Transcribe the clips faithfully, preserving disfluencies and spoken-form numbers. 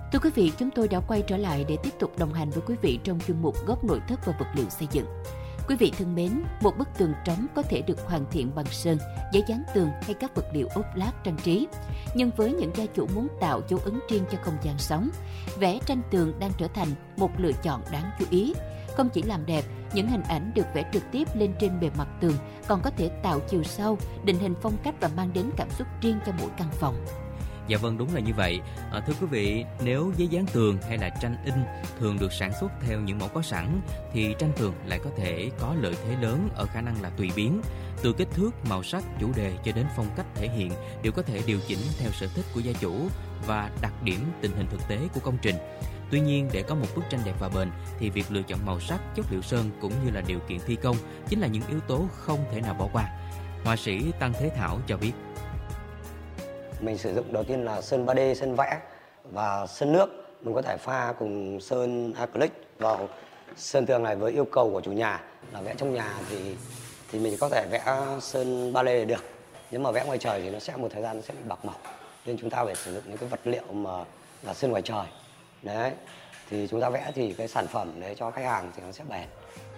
Thưa quý vị, chúng tôi đã quay trở lại để tiếp tục đồng hành với quý vị trong chuyên mục Góc nội thất và vật liệu xây dựng. Quý vị thân mến, một bức tường trống có thể được hoàn thiện bằng sơn, giấy dán tường hay các vật liệu ốp lát trang trí. Nhưng với những gia chủ muốn tạo dấu ấn riêng cho không gian sống, vẽ tranh tường đang trở thành một lựa chọn đáng chú ý. Không chỉ làm đẹp, những hình ảnh được vẽ trực tiếp lên trên bề mặt tường còn có thể tạo chiều sâu, định hình phong cách và mang đến cảm xúc riêng cho mỗi căn phòng. Dạ vâng, đúng là như vậy. À, thưa quý vị, nếu giấy dán tường hay là tranh in thường được sản xuất theo những mẫu có sẵn, thì tranh tường lại có thể có lợi thế lớn ở khả năng là tùy biến. Từ kích thước, màu sắc, chủ đề cho đến phong cách thể hiện đều có thể điều chỉnh theo sở thích của gia chủ và đặc điểm tình hình thực tế của công trình. Tuy nhiên, để có một bức tranh đẹp và bền thì việc lựa chọn màu sắc, chất liệu sơn cũng như là điều kiện thi công chính là những yếu tố không thể nào bỏ qua. Họa sĩ Tăng Thế Thảo cho biết. Mình sử dụng đầu tiên là sơn ba D, sơn vẽ và sơn nước. Mình có thể pha cùng sơn acrylic vào sơn tường này với yêu cầu của chủ nhà là vẽ trong nhà thì thì mình có thể vẽ sơn ba D được. Nếu mà vẽ ngoài trời thì nó sẽ một thời gian nó sẽ bị bạc màu. Nên chúng ta phải sử dụng những cái vật liệu mà là sơn ngoài trời. Đấy. Thì chúng ta vẽ thì cái sản phẩm để cho khách hàng thì nó sẽ bền.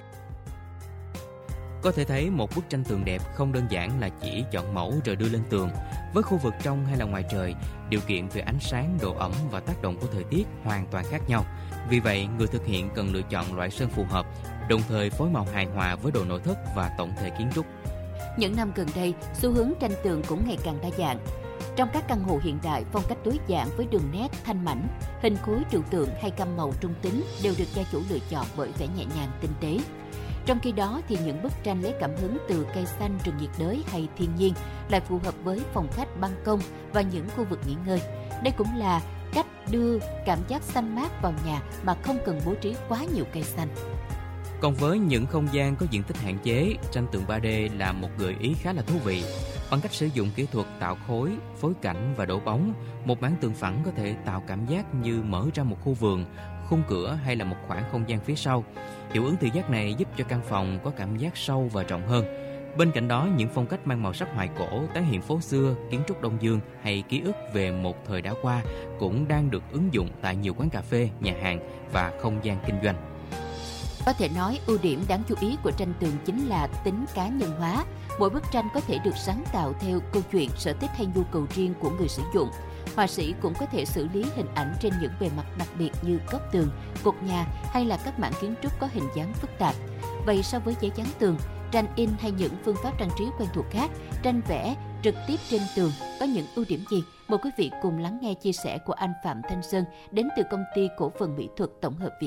Có thể thấy một bức tranh tường đẹp không đơn giản là chỉ chọn mẫu rồi đưa lên tường. Với khu vực trong hay là ngoài trời, điều kiện về ánh sáng, độ ẩm và tác động của thời tiết hoàn toàn khác nhau. Vì vậy, người thực hiện cần lựa chọn loại sơn phù hợp, đồng thời phối màu hài hòa với đồ nội thất và tổng thể kiến trúc. Những năm gần đây, xu hướng tranh tường cũng ngày càng đa dạng. Trong các căn hộ hiện đại, phong cách tối giản với đường nét thanh mảnh, hình khối trừu tượng hay gam màu trung tính đều được gia chủ lựa chọn bởi vẻ nhẹ nhàng tinh tế. Trong khi đó thì những bức tranh lấy cảm hứng từ cây xanh, rừng nhiệt đới hay thiên nhiên lại phù hợp với phòng khách, ban công và những khu vực nghỉ ngơi. Đây cũng là cách đưa cảm giác xanh mát vào nhà mà không cần bố trí quá nhiều cây xanh. Còn với những không gian có diện tích hạn chế, tranh tường ba D là một gợi ý khá là thú vị. Bằng cách sử dụng kỹ thuật tạo khối, phối cảnh và đổ bóng, một mảng tường phẳng có thể tạo cảm giác như mở ra một khu vườn, khung cửa hay là một khoảng không gian phía sau. Hiệu ứng thị giác này giúp cho căn phòng có cảm giác sâu và rộng hơn. Bên cạnh đó, những phong cách mang màu sắc hoài cổ, tái hiện phố xưa, kiến trúc Đông Dương hay ký ức về một thời đã qua cũng đang được ứng dụng tại nhiều quán cà phê, nhà hàng và không gian kinh doanh. Có thể nói, ưu điểm đáng chú ý của tranh tường chính là tính cá nhân hóa. Mỗi bức tranh có thể được sáng tạo theo câu chuyện, sở thích hay nhu cầu riêng của người sử dụng. Họa sĩ cũng có thể xử lý hình ảnh trên những bề mặt đặc biệt như góc tường, cột nhà hay là các mảng kiến trúc có hình dáng phức tạp. Vậy so với giấy dán tường, tranh in hay những phương pháp trang trí quen thuộc khác, tranh vẽ trực tiếp trên tường có những ưu điểm gì? Mời quý vị cùng lắng nghe chia sẻ của anh Phạm Thanh Sơn đến từ công ty cổ phần mỹ thuật tổng hợp Việt